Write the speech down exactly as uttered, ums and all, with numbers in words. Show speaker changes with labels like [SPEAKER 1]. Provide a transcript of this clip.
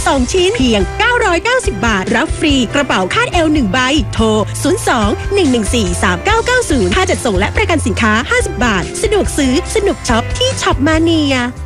[SPEAKER 1] สองชิ้นเพียงเก้าร้อยเก้าสิบบาทรับฟรีกระเป๋าคาดเอวหนึ่งใบโทรศูนย์ สอง หนึ่ง หนึ่ง สี่ สาม เก้า เก้า ศูนย์ค่าจัดส่งและประกันสินค้าห้าสิบบาทสะดวกซื้อสนุกช็อปที่ช็อปมาเนีย